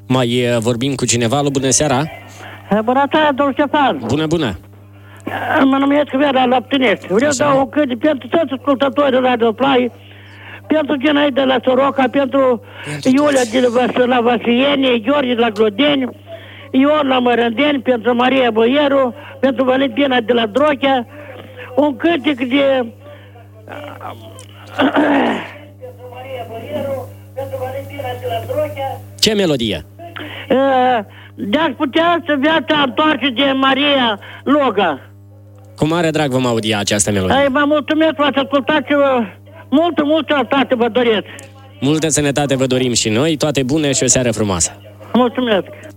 Mai vorbim cu cineva? Alo, bună seara! Bună seara, domnul Ștefan! Bună! Mă numesc Vera Laptinești. Vreau să dau o câte pentru toți ascultătorii Radio Play, pentru Genai de la Soroca, pentru Iulia de la Vasienie, George de la Glodeni, Ion la Mărândeni, pentru Maria Boieru, pentru Valentina de la Drochea, un cântec de... Ce melodie? De-aș putea să viața întoarce de Maria Loga. Cu mare drag vom audia această melodie. Vă mulțumesc, v-ați ascultat și multă sănătate vă doresc. Multă sănătate vă dorim și noi, toate bune și o seară frumoasă. Mulțumesc.